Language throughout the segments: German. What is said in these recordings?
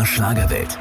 Schlagerwelt.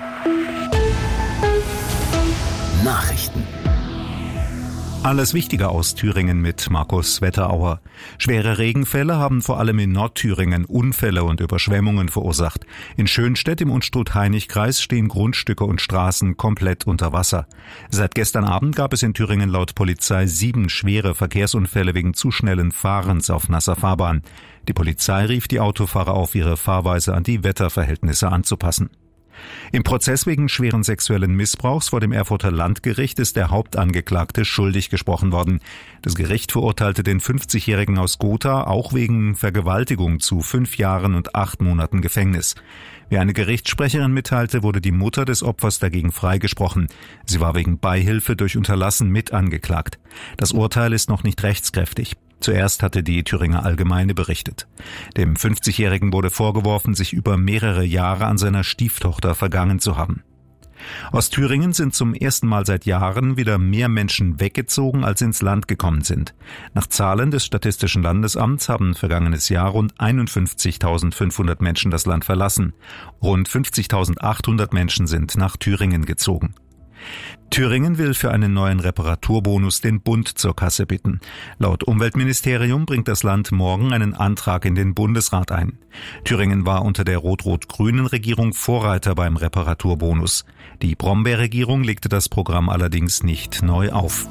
Nachrichten. Alles Wichtige aus Thüringen mit Markus Wetterauer. Schwere Regenfälle haben vor allem in Nordthüringen Unfälle und Überschwemmungen verursacht. In Schönstedt im Unstrut-Hainich-Kreis stehen Grundstücke und Straßen komplett unter Wasser. Seit gestern Abend gab es in Thüringen laut Polizei 7 schwere Verkehrsunfälle wegen zu schnellen Fahrens auf nasser Fahrbahn. Die Polizei rief die Autofahrer auf, ihre Fahrweise an die Wetterverhältnisse anzupassen. Im Prozess wegen schweren sexuellen Missbrauchs vor dem Erfurter Landgericht ist der Hauptangeklagte schuldig gesprochen worden. Das Gericht verurteilte den 50-Jährigen aus Gotha auch wegen Vergewaltigung zu 5 Jahren und 8 Monaten Gefängnis. Wie eine Gerichtssprecherin mitteilte, wurde die Mutter des Opfers dagegen freigesprochen. Sie war wegen Beihilfe durch Unterlassen mit angeklagt. Das Urteil ist noch nicht rechtskräftig. Zuerst hatte die Thüringer Allgemeine berichtet. Dem 50-Jährigen wurde vorgeworfen, sich über mehrere Jahre an seiner Stieftochter vergangen zu haben. Aus Thüringen sind zum ersten Mal seit Jahren wieder mehr Menschen weggezogen, als ins Land gekommen sind. Nach Zahlen des Statistischen Landesamts haben vergangenes Jahr rund 51.500 Menschen das Land verlassen. Rund 50.800 Menschen sind nach Thüringen gezogen. Thüringen will für einen neuen Reparaturbonus den Bund zur Kasse bitten. Laut Umweltministerium bringt das Land morgen einen Antrag in den Bundesrat ein. Thüringen war unter der rot-rot-grünen Regierung Vorreiter beim Reparaturbonus. Die Brombeer-Regierung legte das Programm allerdings nicht neu auf.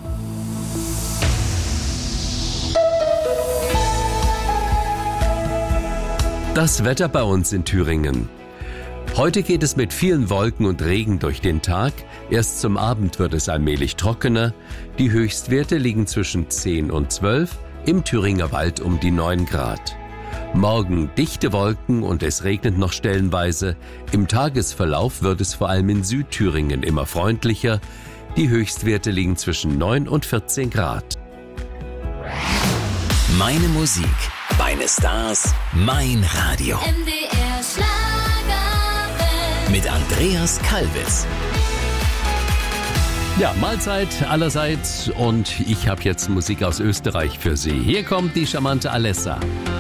Das Wetter bei uns in Thüringen. Heute geht es mit vielen Wolken und Regen durch den Tag. Erst zum Abend wird es allmählich trockener. Die Höchstwerte liegen zwischen 10 und 12, im Thüringer Wald um die 9 Grad. Morgen dichte Wolken und es regnet noch stellenweise. Im Tagesverlauf wird es vor allem in Südthüringen immer freundlicher. Die Höchstwerte liegen zwischen 9 und 14 Grad. Meine Musik, meine Stars, mein Radio. MDR Schlagerwelt. Mit Andreas Kalbitz. Ja, Mahlzeit allerseits und ich habe jetzt Musik aus Österreich für Sie. Hier kommt die charmante Alessa.